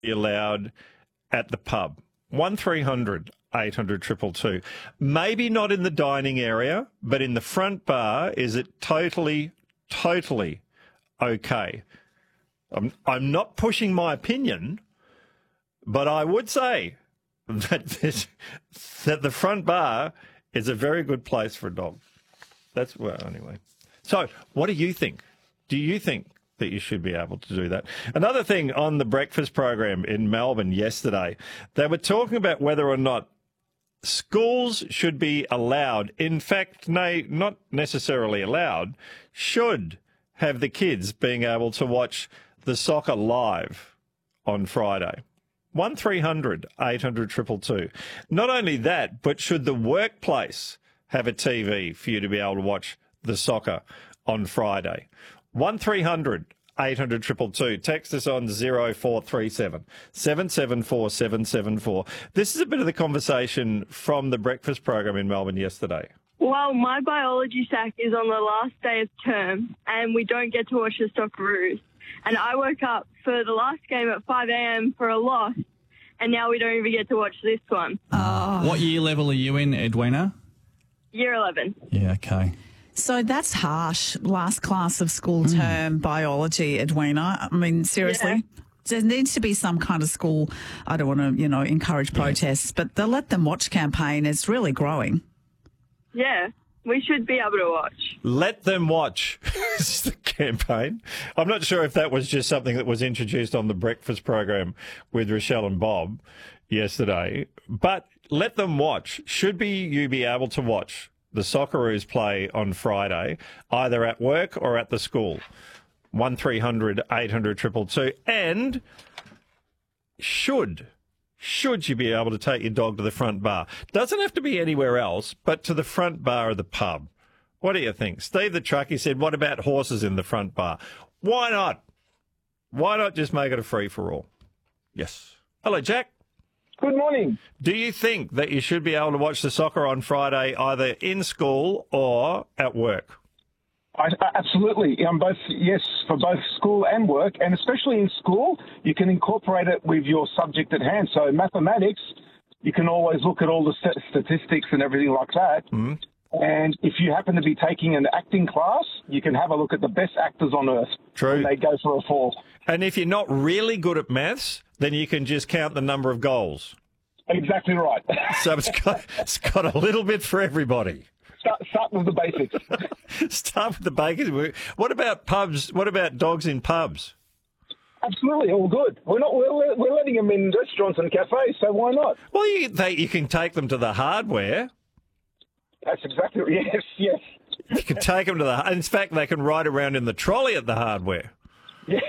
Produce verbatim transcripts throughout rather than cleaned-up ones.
be allowed at the pub? one three hundred eight hundred two two two. Maybe not in the dining area, but in the front bar, is it totally, totally okay? I'm, I'm not pushing my opinion, but I would say that, this, that the front bar is a very good place for a dog. That's, well, anyway. So what do you think? Do you think that you should be able to do that? Another thing on the breakfast program in Melbourne yesterday, they were talking about whether or not schools should be allowed, in fact, nay, not necessarily allowed, should have the kids being able to watch the soccer live on Friday. one three hundred eight hundred two two two. Not only that, but should the workplace have a T V for you to be able to watch the soccer on Friday? one three hundred eight hundred two two two. Text us on zero four three seven seven seven four seven seven four. This is a bit of the conversation from the breakfast program in Melbourne yesterday. Well, my biology sack is on the last day of term and we don't get to watch the Socceroos. And I woke up for the last game at five a.m. for a loss, and now we don't even get to watch this one. Oh. What year level are you in, Edwina? Year eleven. Yeah, okay. So that's harsh. Last class of school term mm. biology, Edwina. I mean, seriously. Yeah. There needs to be some kind of school, I don't want to, you know, encourage protests, yeah. but the Let Them Watch campaign is really growing. Yeah, we should be able to watch. Let Them Watch is the campaign. I'm not sure if that was just something that was introduced on the breakfast program with Rochelle and Bob yesterday, but Let Them Watch. Should be you be able to watch the Socceroos play on Friday, either at work or at the school? one three hundred eight hundred two two two. And should, should you be able to take your dog to the front bar? Doesn't have to be anywhere else, but to the front bar of the pub. What do you think? Steve the truckie said, what about horses in the front bar? Why not? Why not just make it a free-for-all? Yes. Hello, Jack. Good morning. Do you think that you should be able to watch the soccer on Friday either in school or at work? I, absolutely. Um, both yes, for both school and work, and especially in school, you can incorporate it with your subject at hand. So mathematics, you can always look at all the st- statistics and everything like that. Mm. And if you happen to be taking an acting class, you can have a look at the best actors on earth. True. And they go for a fall. And if you're not really good at maths, then you can just count the number of goals. Exactly right. So it's got, it's got a little bit for everybody. Start, start with the basics. Start with the basics. What about pubs? What about dogs in pubs? Absolutely, all good. We're not. We're, we're letting them in restaurants and cafes, so why not? Well, you they, you can take them to the hardware. That's exactly yes, yes. You can take them to the. In fact, they can ride around in the trolley at the hardware. Yeah.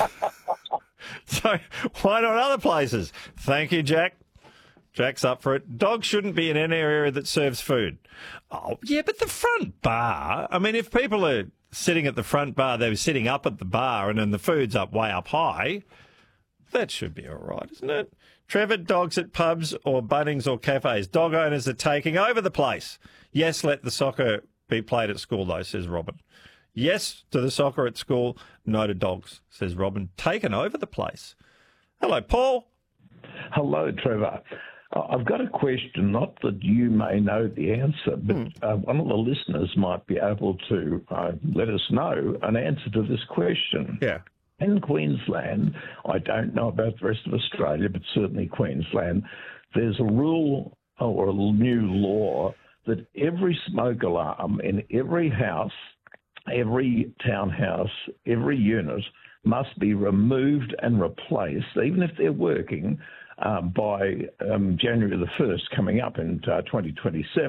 So why not other places? Thank you, Jack. Jack's up for it. Dogs shouldn't be in any area that serves food. Oh, yeah, but the front bar, I mean, if people are sitting at the front bar, they're sitting up at the bar and then the food's up way up high, that should be all right, isn't it? Trevor, dogs at pubs or Bunnings or cafes. Dog owners are taking over the place. Yes, let the soccer be played at school, though, says Robin. Yes to the soccer at school, no to dogs, says Robin. Taken over the place. Hello, Paul. Hello, Trevor. I've got a question, not that you may know the answer, but mm. uh, one of the listeners might be able to uh, let us know an answer to this question. Yeah. In Queensland, I don't know about the rest of Australia, but certainly Queensland, there's a rule or a new law that every smoke alarm in every house, every townhouse, every unit must be removed and replaced, even if they're working, Um, by um, January the first coming up in uh, twenty twenty-seven.